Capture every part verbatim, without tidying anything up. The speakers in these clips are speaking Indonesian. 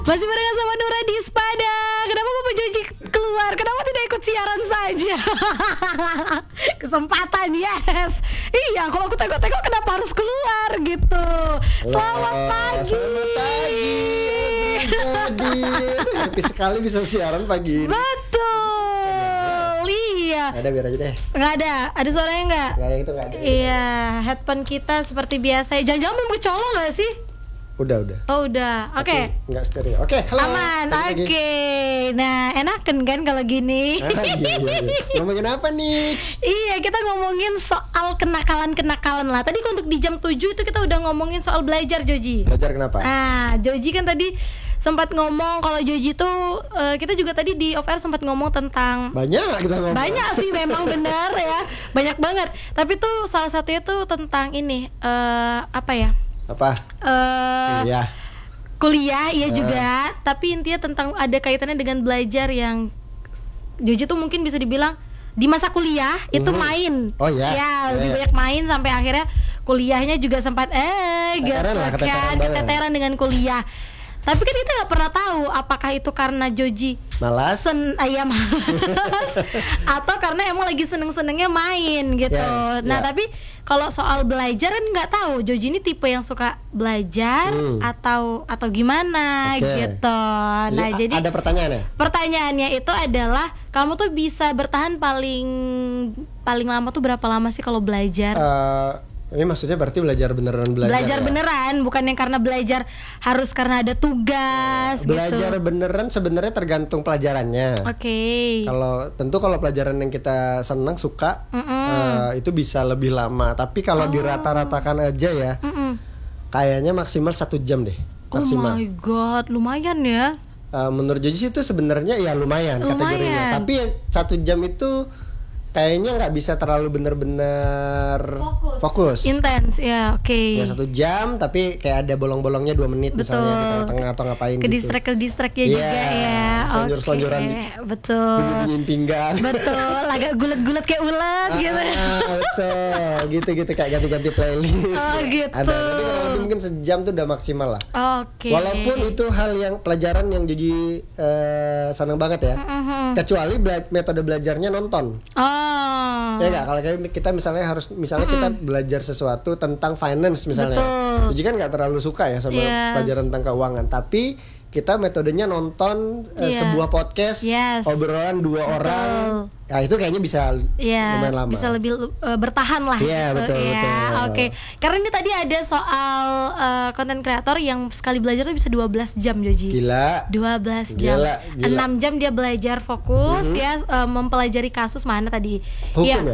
Masih barengan sama Nura di Spada. Kenapa Bapak Joji keluar? Kenapa tidak ikut siaran saja? Kesempatan, yes. Iya, kalau aku tengok-tengok kenapa harus keluar gitu. Selamat Oh, pagi. Selamat pagi. Jadi happy sekali bisa siaran pagi ini. Betul. Iya. Nggak ada, biar aja deh. Nggak ada. Ada suaranya nggak? Nggak ada, itu nggak ada. Iya, headphone kita seperti biasa. Jangan-jangan mau kecolong nggak sih? Udah, udah. Oh udah, oke. Tapi nggak stereo. Oke, halo. Aman, Balik oke. lagi. Nah, enakan kan kalau gini. Ah, iya, iya, iya. Ngomongin apa nih? Iya, kita ngomongin soal kenakalan-kenakalan lah. Tadi untuk di jam tujuh itu kita udah ngomongin soal belajar, Joji. Belajar kenapa? Ah, Joji kan tadi sempat ngomong kalau Joji tuh uh, kita juga tadi di off air sempat ngomong tentang Banyak kita ngomong. banyak sih memang benar ya. Banyak banget. Tapi tuh salah satunya tuh tentang ini uh, apa ya? Apa? Uh, Iya. kuliah iya Uh. juga, tapi intinya tentang ada kaitannya dengan belajar yang Joji tuh mungkin bisa dibilang di masa kuliah itu Mhm. main. Oh, iya. Ya, Iya, lebih iya. banyak main sampai akhirnya kuliahnya juga sempat eh Keteteran lah, gitu keteteran kan, banget. keteteran dengan kuliah. Tapi kan kita nggak pernah tahu apakah itu karena Joji Malas? sen ayam malas atau karena emang lagi seneng-senengnya main gitu. Yes, Nah ya. tapi kalau soal belajar kan nggak tahu Joji ini tipe yang suka belajar Hmm. atau atau gimana Oke. gitu. Nah a- jadi ada pertanyaan ya? pertanyaannya itu adalah kamu tuh bisa bertahan paling paling lama tuh berapa lama sih kalau belajar? Eh, ini maksudnya berarti belajar beneran belajar. Belajar ya? beneran, bukan yang karena belajar harus karena ada tugas Belajar gitu. beneran sebenarnya tergantung pelajarannya. Oke. Kalau tentu kalau pelajaran yang kita senang suka Mm-mm. eh, itu bisa lebih lama. Tapi kalau Oh. dirata-ratakan aja ya, Mm-mm. kayaknya maksimal satu jam deh. Oh Maksimal. my god, lumayan ya. Eh, menurut Joji sih itu sebenarnya ya lumayan, Lumayan. kategorinya. Tapi ya satu jam itu kayaknya nggak bisa terlalu bener-bener fokus. Intens ya, oke. Ya satu jam tapi kayak ada bolong-bolongnya dua menit Betul. misalnya di tengah-tengah atau ngapain Ke gitu. distract ke distract ya Iya, juga ya. selonjor-selonjoran Oke, di- betul. Bunyi-bunyiin pinggang. Betul, agak gulat-gulat kayak ulat gitu. Ah, betul, gitu-gitu kayak ganti-ganti playlist. Oh, gitu. Ada, tapi kalau lebih mungkin sejam tuh udah maksimal lah. Oke. Walaupun itu hal yang pelajaran yang jadi eh, seneng banget ya. Mhm. Kecuali bela- metode belajarnya nonton. Oh. Ya enggak, kalau kayak kita misalnya harus misalnya kita belajar sesuatu tentang finance misalnya. Betul. Jadi kan nggak terlalu suka ya sama Yes. pelajaran tentang keuangan, tapi kita metodenya nonton eh, Iya. sebuah podcast Yes. obrolan dua Betul. orang. Ya itu kayaknya bisa Iya, lumayan lama. bisa lebih uh, bertahan lah. Iya, gitu, betul, ya. betul. Oke, karena ini tadi ada soal konten kreator yang sekali belajar tuh bisa dua belas jam, Joji. Gila. dua belas jam. Gila, gila. enam jam dia belajar fokus ya, uh, mempelajari kasus mana tadi? Hukum Iya. ya?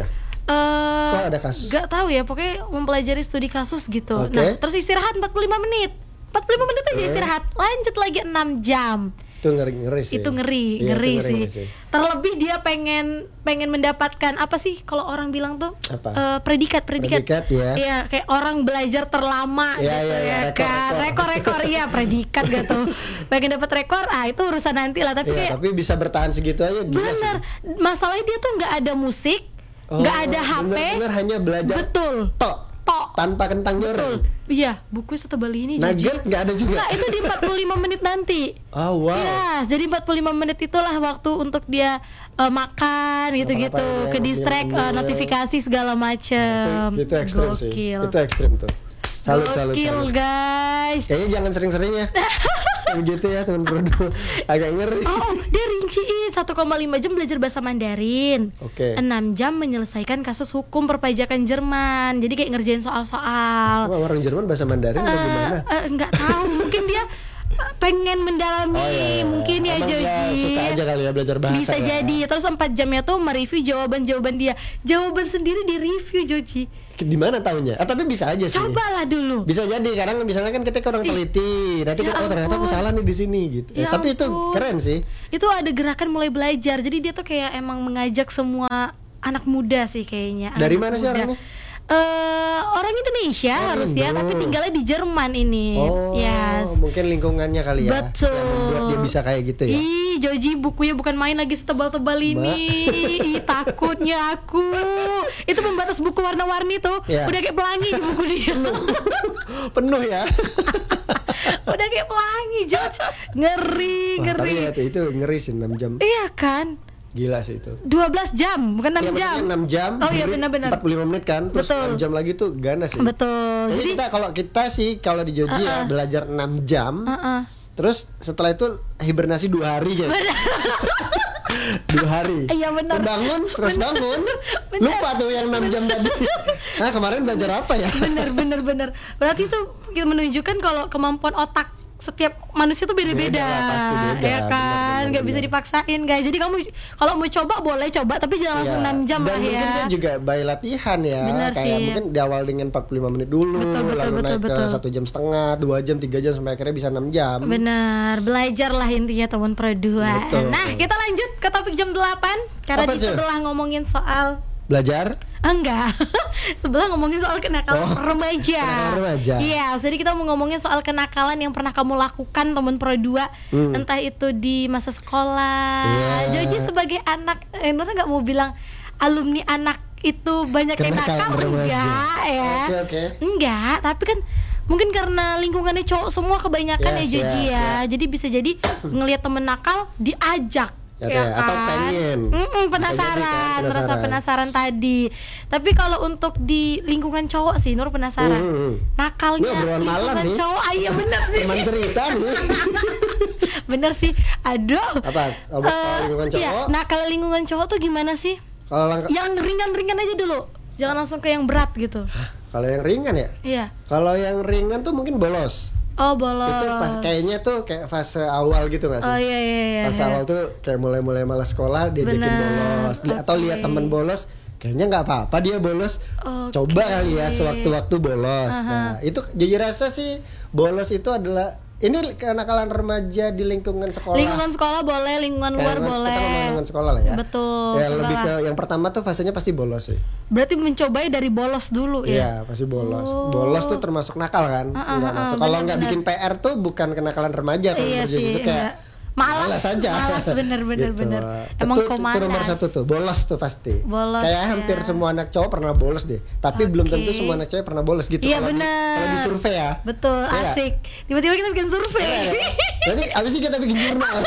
Eh, Kok ada kasus? Gak tahu ya, pokoknya mempelajari studi kasus gitu. Oke. Nah, terus istirahat empat puluh lima menit. empat puluh lima menit aja istirahat. Lanjut lagi enam jam. Itu ngeri-ngeri sih. Itu ngeri, Iya, ngeri, itu sih. ngeri sih. Terlebih dia pengen pengen mendapatkan apa sih kalau orang bilang tuh Apa? eh, predikat, predikat. Predikat, ya. Iya, kayak orang belajar terlama Iya, gitu iya, iya, ya rekor, kan. rekor. Rekor-rekor iya, predikat gitu. Pengen dapat rekor, ah itu urusan nanti lah, tapi Iya, kayak tapi bisa bertahan segitu aja gila bener. sih. Masalahnya dia tuh nggak ada musik, Oh, nggak ada H P. bener-bener hanya belajar Betul. tok Tok. tanpa kentang Betul. goreng. Iya, buku setebal ini Joji. Nugget nggak ada juga. Enggak, itu di empat puluh lima menit nanti. Oh wow. Yes, jadi empat puluh lima menit itulah waktu untuk dia eh, makan gitu-gitu, Apa-apa ya, ke distract, minum-minum eh, ya. notifikasi segala macem. Itu, itu ekstrim sih. Gokil. Itu ekstrim tuh. Salut, salut, Gokil, salut. guys. Kayaknya jangan sering-sering ya. Begitu ya teman Prodo. Agak ngeri. Oh, dia rinciin satu koma lima jam belajar bahasa Mandarin. Oke. enam jam menyelesaikan kasus hukum perpajakan Jerman. Jadi kayak ngerjain soal-soal. Wah, orang Jerman bahasa Mandarin atau gimana? Eh, eh, nggak tahu, mungkin dia eh, pengen mendalami, Oh, iya, iya. mungkin ya Emang dia Joji. suka aja kali ya belajar bahasa Bisa ya. jadi. Terus empat jamnya tuh mereview jawaban-jawaban dia. Jawaban sendiri di review, Joji. Di mana tahunya? Ah, tapi bisa aja sih. Cobalah dulu. Bisa jadi karena misalnya kan kita orang teliti, nanti ya kita oh ternyata aku ampun. salah nih di sini gitu. Ya Eh, tapi itu ampun. keren sih. Itu ada gerakan mulai belajar. Jadi dia tuh kayak emang mengajak semua anak muda sih kayaknya. Dari anak mana sih muda. orangnya? Eh, orang Indonesia Oh, harusnya, Indo. tapi tinggalnya di Jerman ini. Oh, Yes. mungkin lingkungannya kali ya. Betul. Yang membuat dia bisa kayak gitu ya. Ih, Joji bukunya bukan main lagi setebal-tebal ini. Ih, takutnya aku. Itu pembatas buku warna-warni tuh. Ya. Udah kayak pelangi buku dia. Penuh ya. Udah kayak pelangi, George. Ngeri, Wah, ngeri. tapi ya, itu, itu ngeri sih enam jam. Iya kan? Gila sih itu. dua belas jam, bukan enam Ya, jam. maksudnya enam jam. Oh iya diri benar-benar. empat puluh lima menit kan, terus Betul. enam jam lagi tuh ganas sih. Betul. Jadi Jadi kita kalau kita sih kalau di Georgia Uh-uh. belajar enam jam. uh-uh. Terus setelah itu hibernasi dua hari gitu. Benar. Dua hari. Iya, benar. Bangun terus bangun. Benar. Lupa tuh yang enam jam tadi. Nah, kemarin belajar apa ya? Bener bener bener. Berarti itu menunjukkan kalau kemampuan otak setiap manusia tuh beda-beda, Beda lah, pasti beda. ya kan? Bener, Nggak bener, bisa bener. dipaksain guys. Jadi kamu kalau mau coba boleh coba, tapi jangan langsung Iya. enam jam Dan lah mungkin ya. dia juga by latihan ya. Benar Kayak sih. mungkin di awal dengan empat puluh lima menit dulu, Betul, betul, lalu betul, naik betul. ke satu jam setengah, dua jam, tiga jam sampai akhirnya bisa enam jam. Benar, belajar lah intinya teman pro dua. Betul. Nah, kita lanjut ke topik jam delapan karena Apa di tuh? sebelah ngomongin soal Belajar? enggak. Sebelah ngomongin soal kenakalan Oh, remaja. kenakalan remaja. Iya, jadi kita mau ngomongin soal kenakalan yang pernah kamu lakukan teman pro dua, Hmm. entah itu di masa sekolah. Iya. Joji sebagai anak, eh, Nora nggak mau bilang alumni anak itu banyak yang Kenakalan nakal, remaja. enggak ya. Oke, oke. Enggak, tapi kan mungkin karena lingkungannya cowok semua kebanyakan ya Yes, Joji yes, ya. Jadi bisa jadi ngelihat temen nakal diajak. Ya, ya, atau pengen. Mm-mm, Bisa jadi penasaran, kan, merasa penasaran. penasaran tadi. Tapi kalau untuk di lingkungan cowok sih, Nur penasaran. Hmm. Nakalnya Ini obrolan malam lingkungan nih. cowok, ah, iya bener sih. Teman cerita nih. Bener sih. Aduh. Apa? Obat Eh, lingkungan iya, cowok? nakal lingkungan cowok tuh gimana sih? Kalau langka- Yang ringan-ringan aja dulu. Jangan langsung ke yang berat gitu. kalau yang ringan ya? Iya. Kalau yang ringan tuh mungkin bolos. Oh, bolos. Itu pas kayaknya tuh kayak fase awal gitu gak sih? Oh iya iya iya. Fase awal tuh kayak mulai-mulai malas sekolah diajakin Bener, bolos. Li- Atau oke. lihat temen bolos, kayaknya nggak apa-apa dia bolos. Oke. Coba kali ya sewaktu-waktu bolos. Nah, itu jujur rasa sih bolos itu adalah ini kenakalan remaja di lingkungan sekolah. Lingkungan sekolah boleh, lingkungan Ya, luar lingkungan- boleh. kita ngomong lingkungan sekolah lah ya. Betul. Ya coba lebih lah. ke yang pertama tuh fasenya pasti bolos sih. Berarti mencobai dari bolos dulu ya. Iya, pasti bolos. Oh. Bolos tuh termasuk nakal kan? Ah, ah, Nggak ah, masuk. ah, Kalau nggak benar-benar. bikin P R tuh bukan kenakalan remaja kalau Iya menurut Jadi sih, itu kayak enggak. Malas, malas aja. malas, bener, bener, Gitu. bener. Itu- Emang itu, kok itu nomor malas? satu tuh, bolos tuh pasti. Bolos, Kayak ya. hampir semua anak cowok pernah bolos deh. Tapi belum tentu Oke. semua anak cewek pernah bolos gitu. Iya kalau di- bener. Kalau di survei ya. Betul, Iya nggak? asik. Tiba-tiba kita bikin survei. Iya, ya. Nanti abis itu kita bikin jurnal.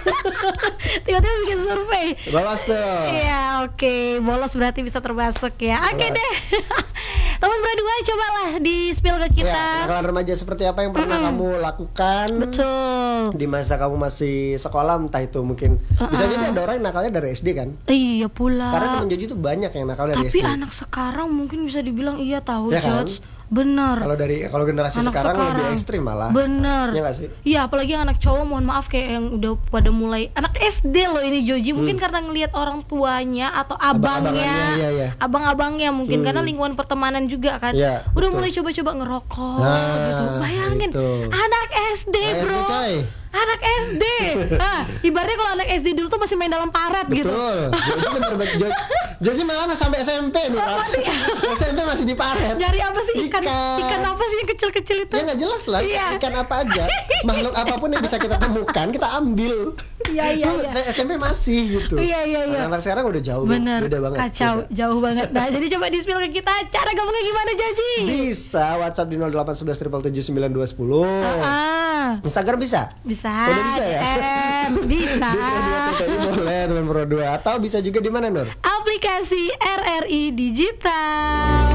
Tiba-tiba bikin survei. Bolos tuh. Iya, oke. Bolos berarti bisa termasuk ya. Oke Bolos. deh. Teman berdua cobalah di spill ke Ya, kita. kenakalan remaja seperti apa yang pernah kamu lakukan? Betul. Di masa kamu masih sekolah, entah itu mungkin bisa jadi ada orang yang nakalnya dari S D kan? Iya pula. Karena temen Joji tuh banyak yang nakal dari Tapi S D. anak sekarang mungkin bisa dibilang iya tahu, Ya kan? George. Bener. Kalau dari kalau generasi Anak sekarang, lebih ekstrim malah. Bener. Iya nggak sih? Iya, apalagi yang anak cowok, mohon maaf kayak yang udah pada mulai anak S D loh ini Joji, mungkin karena ngelihat orang tuanya atau abangnya, Abang-abangannya, iya, iya. abang-abangnya mungkin karena lingkungan pertemanan juga kan, Iya, udah betul. mulai coba-coba ngerokok Nah, gitu. Bayangin, itu. anak S D Anak S D, bro, coy. anak S D. Ah, ibaratnya kalau anak S D dulu tuh masih main dalam paret gitu. Betul. Joji bener banget. Jo- Joji malah masih sampai S M P nih. Apa sih? S M P masih di paret. Nyari apa sih ikan? Ikan. Ikan apa sih yang kecil-kecil itu? Ya nggak jelas lah. Iya. Ikan apa aja. Makhluk apapun yang bisa kita temukan kita ambil. Iya, iya, Tuh, iya. saya S M P masih gitu. Iya, iya, iya. Anak sekarang udah jauh. Bener, Beda banget. kacau, Beda. jauh banget. Nah, jadi coba di spill ke kita, cara gabungnya gimana Joji? Bisa WhatsApp di nol delapan satu satu tujuh tujuh sembilan dua satu nol. Ah, Instagram bisa? bisa. Udah bisa ya? D M, bisa. Di Pro dua T K I boleh dengan Pro dua. Atau bisa juga di mana Nur? Aplikasi R R I Digital.